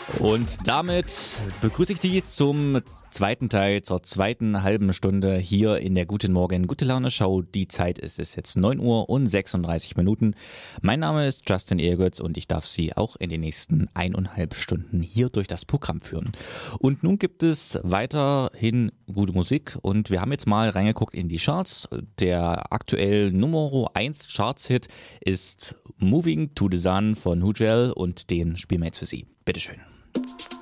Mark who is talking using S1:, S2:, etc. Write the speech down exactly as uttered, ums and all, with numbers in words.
S1: Und damit begrüße ich Sie zum zweiten Teil, zur zweiten halben Stunde hier in der Guten Morgen Gute Laune Show. Die Zeit ist es jetzt neun Uhr und sechsunddreißig Minuten. Mein Name ist Justin Ehrgötz und ich darf Sie auch in den nächsten eineinhalb Stunden hier durch das Programm führen. Und nun gibt es weiterhin gute Musik und wir haben jetzt mal reingeguckt in die Charts. Der aktuell Nummer eins Charts-Hit ist Moving to the Sun von Hugel und den spielen wir jetzt für Sie. Bitteschön.